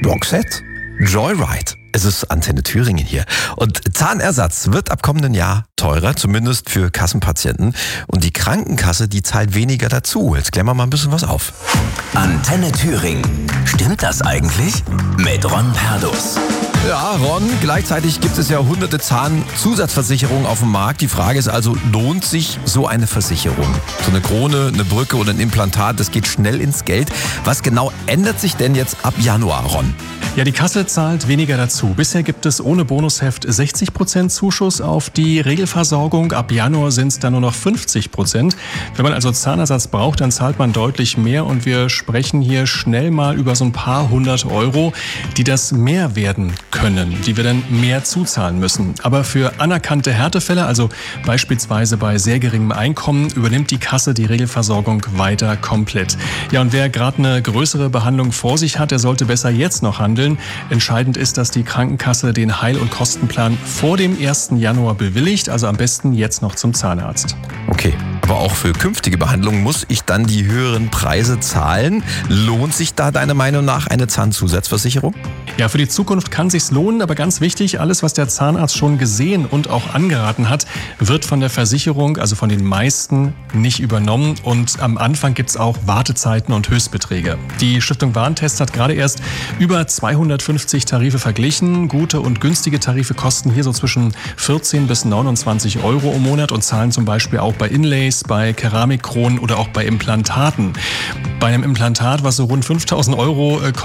Roxette? Joyride. Es ist Antenne Thüringen hier. Und Zahnersatz wird ab kommenden Jahr teurer, zumindest für Kassenpatienten. Und die Krankenkasse, die zahlt weniger dazu. Jetzt klären wir mal ein bisschen was auf. Antenne Thüringen. Stimmt das eigentlich? Mit Ron Perdus. Ja, Ron, gleichzeitig gibt es ja hunderte Zahnzusatzversicherungen auf dem Markt. Die Frage ist also, lohnt sich so eine Versicherung? So eine Krone, eine Brücke oder ein Implantat, das geht schnell ins Geld. Was genau ändert sich denn jetzt ab Januar, Ron? Ja, die Kasse zahlt weniger dazu. Bisher gibt es ohne Bonusheft 60% Zuschuss auf die Regelversorgung. Ab Januar sind es dann nur noch 50%. Wenn man also Zahnersatz braucht, dann zahlt man deutlich mehr. Und wir sprechen hier schnell mal über so ein paar hundert Euro, die das mehr werden können, die wir dann mehr zuzahlen müssen. Aber für anerkannte Härtefälle, also beispielsweise bei sehr geringem Einkommen, übernimmt die Kasse die Regelversorgung weiter komplett. Ja, und wer gerade eine größere Behandlung vor sich hat, der sollte besser jetzt noch handeln. Entscheidend ist, dass die Krankenkasse den Heil- und Kostenplan vor dem 1. Januar bewilligt, also am besten jetzt noch zum Zahnarzt. Okay, aber auch für künftige Behandlungen muss ich dann die höheren Preise zahlen. Lohnt sich da deiner Meinung nach eine Zahnzusatzversicherung? Ja, für die Zukunft kann sich's lohnen, aber ganz wichtig, alles, was der Zahnarzt schon gesehen und auch angeraten hat, wird von der Versicherung, also von den meisten, nicht übernommen. Und am Anfang gibt's auch Wartezeiten und Höchstbeträge. Die Stiftung Warentest hat gerade erst über 250 Tarife verglichen. Gute und günstige Tarife kosten hier so zwischen 14 bis 29 Euro im Monat und zahlen zum Beispiel auch bei Inlays, bei Keramikkronen oder auch bei Implantaten. Bei einem Implantat, was so rund 5.000 Euro kostet,